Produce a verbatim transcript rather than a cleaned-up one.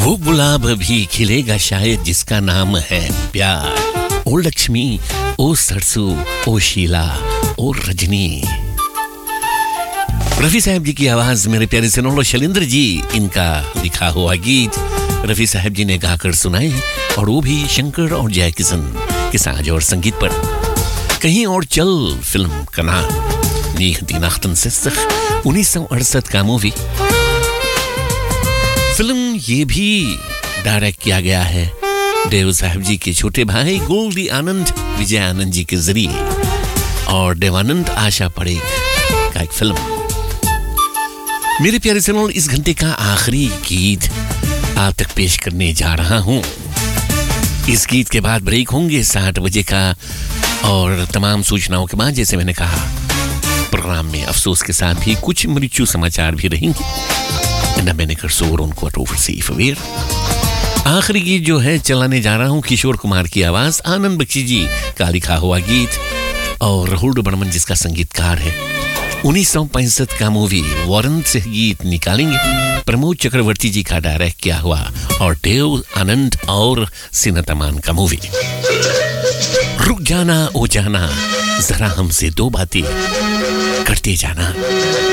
वो गुलाब भी खिलेगा शायद जिसका नाम है प्यार। ओ लक्ष्मी, ओ सरसू, ओ शीला, ओ रजनी। रफी साहब जी की आवाज मेरे प्यारे सिनोलो शैलेंद्र जी, इनका लिखा हुआ गीत रफी साहब जी ने गाकर सुनाए, और वो भी शंकर और जय किशन के साज और संगीत पर। कहीं और चल फिल्म का नाम उन्नीस सौ अड़सठ का मूवी। फिल्म ये भी डायरेक्ट किया गया है देव साहब जी के छोटे भाई गोल्डी आनंद विजय आनंद जी के जरिए, और देवानंद आशा परेख का एक फिल्म। मेरे प्यारे सुनो, इस घंटे का आखिरी गीत आप तक पेश करने जा रहा हूं। इस गीत के बाद ब्रेक होंगे साठ बजे का, और तमाम सूचनाओं के बाद जैसे मैंने कहा प्रोग्राम में अफसोस के साथ भी कुछ मृत्यु समाचार भी रहेंगे। न मैंने कर सोर उनको ओवरसीफ अवेयर। आखिरी गीत जो है चलाने जा रहा हूं किशोर कुमार की आवाज, आनंद बख्शी जी का लिखा हुआ गीत, और राहुल बर्मन जिसका संगीतकार है। उन्नीस सौ पैंसठ का मूवी वारंट से गीत निकालेंगे, प्रमोद चक्रवर्ती जी का डायरेक्ट किया हुआ, और देव आनंद और सीनत अमान का मूवी। रुक जाना ओ जाना, जरा हमसे दो बातें करते जाना।